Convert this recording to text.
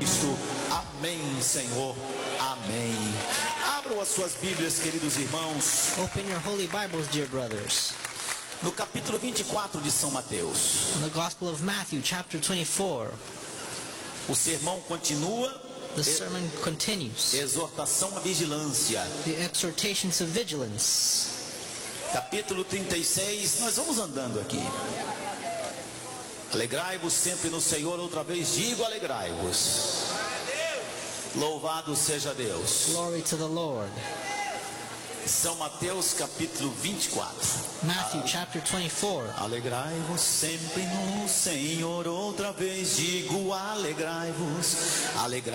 Cristo. Amém, Senhor. Amém. Abram as suas Bíblias, queridos irmãos, Open your holy Bibles, dear brothers. no capítulo 24 de São Mateus. In the Gospel of Matthew, chapter 24, O sermão continua. the sermon continues. Exortação à vigilância. The exhortations of vigilance. Capítulo 36, nós vamos andando aqui. Alegrai-vos sempre no Senhor, outra vez digo alegrai-vos. Louvado seja Deus. Glory to the Lord. São Mateus capítulo 24. Matthew, chapter 24. Alegrai-vos sempre no Senhor, outra vez digo alegrai-vos.